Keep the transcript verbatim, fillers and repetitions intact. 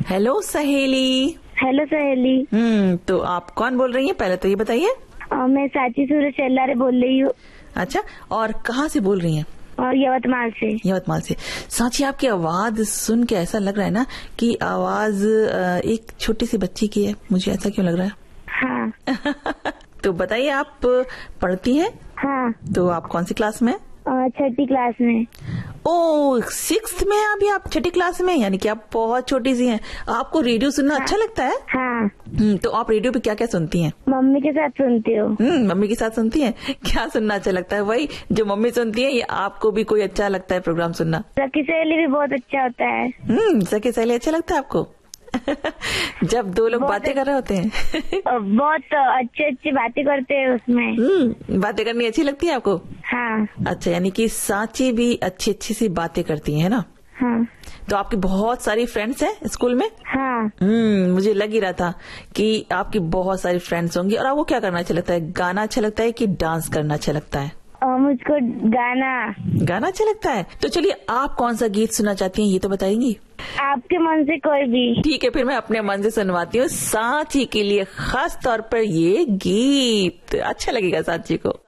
Hello सहेली। Hello सहेली। हम्म तो आप कौन बोल रही हैं, पहले तो ये बताइए। मैं साची सूरज चल्लारे बोल रही हूँ। अच्छा, और कहाँ से बोल रही हैं? और यवतमाल से। यवतमाल से। साची, आपकी आवाज सुन के ऐसा लग रहा है ना कि आवाज एक छोटी सी बच्ची की है। मुझे ऐसा क्यों लग रहा है? हाँ। तो बताइए, आप पढ़ती हैं? हाँ। तो आप कौन सी क्लास में? छठी क्लास में। ओ, सिक्स्थ में हैं अभी आप, छठी क्लास में, यानी कि आप बहुत छोटी सी हैं। आपको रेडियो सुनना हाँ। अच्छा लगता है? हाँ। तो आप रेडियो पे क्या क्या सुनती हैं? मम्मी के साथ सुनती हूँ। हम्म मम्मी के साथ सुनती हैं। क्या सुनना अच्छा लगता है? वही जो मम्मी सुनती है, या आपको भी कोई अच्छा लगता है प्रोग्राम सुनना? सखी सहेली भी बहुत अच्छा होता है। हम्म सखी सहेली अच्छा लगता है आपको? जब दो लोग बातें कर रहे होते हैं। बहुत अच्छी अच्छी बातें करते हैं उसमें। हम्म बातें करनी अच्छी लगती है आपको? हाँ। अच्छा, यानी कि साची भी अच्छी अच्छी सी बातें करती है ना? हाँ। तो आपकी बहुत सारी फ्रेंड्स हैं स्कूल में? हाँ। हम्म मुझे लग ही रहा था कि आपकी बहुत सारी फ्रेंड्स होंगी। और आपको क्या करना अच्छा लगता है? गाना अच्छा लगता है कि डांस करना अच्छा लगता है? और मुझको गाना गाना अच्छा लगता है। तो चलिए, आप कौन सा गीत सुनना चाहती हैं, ये तो बताएंगी? आपके मन से कोई भी। ठीक है, फिर मैं अपने मन से सुनवाती हूँ साची के लिए खास तौर पर ये गीत। अच्छा लगेगा साची को।